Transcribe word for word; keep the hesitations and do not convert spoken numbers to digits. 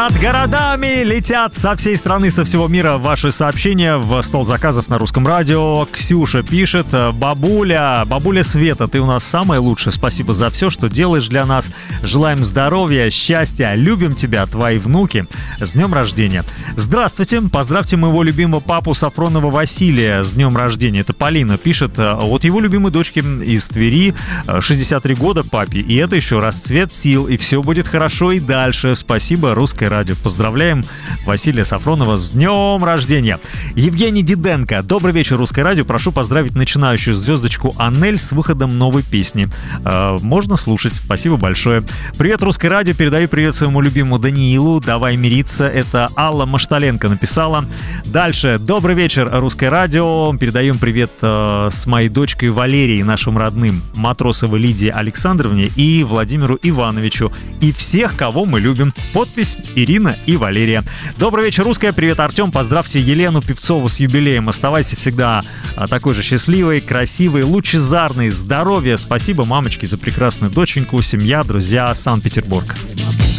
Над городами летят со всей страны, со всего мира ваши сообщения в стол заказов на Русском радио. Ксюша пишет: бабуля, бабуля Света, ты у нас самая лучшая. Спасибо за все, что делаешь для нас. Желаем здоровья, счастья, любим тебя, твои внуки. С днем рождения. Здравствуйте, поздравьте моего любимого папу Сафронова Василия с днем рождения. Это Полина пишет от его любимой дочки из Твери. шестьдесят три года папе, и это еще расцвет сил, и все будет хорошо и дальше. Спасибо, Русское радио. Поздравляем Василия Сафронова с днем рождения. Евгений Диденко. Добрый вечер, Русское радио. Прошу поздравить начинающую звездочку Анель с выходом новой песни. Э, можно слушать. Спасибо большое. Привет, Русское радио. Передаю привет своему любимому Даниилу. Давай мириться. Это Алла Машталенко написала. Дальше. Добрый вечер, Русское радио. Передаем привет э, с моей дочкой Валерией, нашим родным, Матросовой Лидии Александровне и Владимиру Ивановичу. И всех, кого мы любим. Подпись Ирина и Валерия. Добрый вечер, Русское. Привет, Артем. Поздравьте Елену Певцову с юбилеем. Оставайся всегда а, такой же счастливой, красивой, лучезарной. Здоровья. Спасибо, мамочки, за прекрасную доченьку. Семья, друзья, Санкт-Петербург.